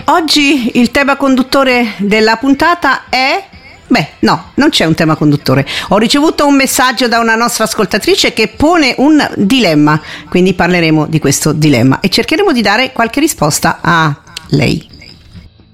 oggi il tema conduttore della puntata è... no, non c'è un tema conduttore. Ho ricevuto un messaggio da una nostra ascoltatrice che pone un dilemma, quindi parleremo di questo dilemma e cercheremo di dare qualche risposta a lei.